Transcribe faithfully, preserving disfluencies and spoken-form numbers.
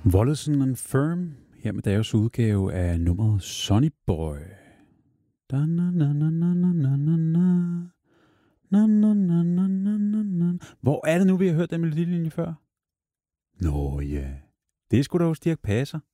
Wollesen and Firm, her med deres udgave af nummeret Sonny Boy. Da, na, na, na, na, na, na, na, na. Na, na, na, na, na, na, na. Hvor er det nu, vi har hørt den melodilinje før? Nå ja, det er sgu da hos Dirch Passer.